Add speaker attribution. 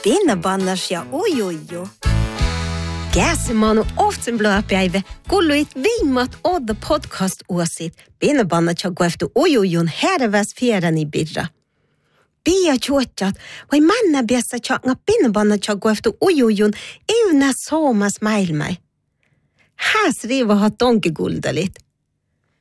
Speaker 1: Pinnabannas ja ujuju.
Speaker 2: Käsimanu oftsenblöpäivä kulluit viimmat odda podcast-uosit. Pinnabannat ja gueftu ujujun herväs fjärani birra. Pia chuotjat, vai manna biessa changa pinnabannat ja gueftu ujujun euna soomas maailmai. Häs riivahat tonkiguldalit.